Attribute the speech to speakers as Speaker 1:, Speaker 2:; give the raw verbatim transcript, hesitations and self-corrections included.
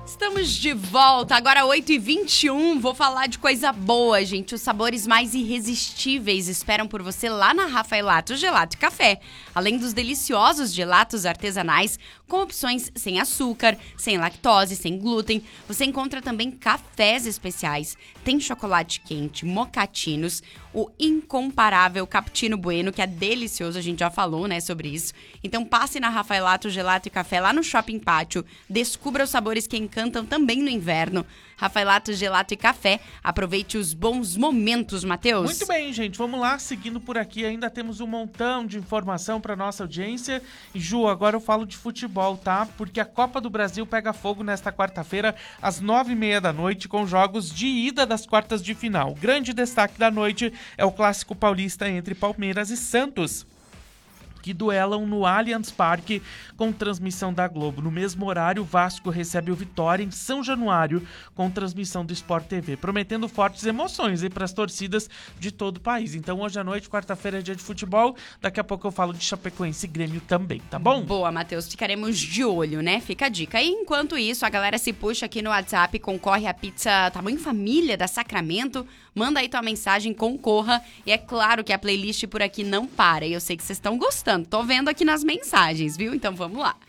Speaker 1: Estamos de volta, agora oito e vinte e um, vou falar de coisa boa, gente. Os sabores mais irresistíveis esperam por você lá na Rafaelato Gelato e Café. Além dos deliciosos gelatos artesanais, com opções sem açúcar, sem lactose, sem glúten, você encontra também cafés especiais. Tem chocolate quente, mocatinos, o incomparável Cappuccino Bueno, que é delicioso, a gente já falou, né, sobre isso. Então passe na Rafaelato Gelato e Café lá no Shopping Pátio, descubra os sabores que encantam também no inverno. Rafaelato Gelato e Café, aproveite os bons momentos, Matheus.
Speaker 2: Muito bem, gente, vamos lá, seguindo por aqui, ainda temos um montão de informação para nossa audiência. E Ju, agora eu falo de futebol, tá? Porque a Copa do Brasil pega fogo nesta quarta-feira, às nove e meia da noite, com jogos de ida das quartas de final. O grande destaque da noite é o clássico paulista entre Palmeiras e Santos, que duelam no Allianz Parque com transmissão da Globo. No mesmo horário, o Vasco recebe o Vitória em São Januário com transmissão do Sport T V, prometendo fortes emoções para as torcidas de todo o país. Então hoje à noite, quarta-feira, é dia de futebol. Daqui a pouco eu falo de Chapecoense e Grêmio também, tá bom?
Speaker 1: Boa, Matheus. Ficaremos de olho, né? Fica a dica. E enquanto isso, a galera se puxa aqui no WhatsApp, concorre à pizza tamanho família da Sacramento. Manda aí tua mensagem, concorra. E é claro que a playlist por aqui não para. E eu sei que vocês estão gostando. Tô vendo aqui nas mensagens, viu? Então vamos lá.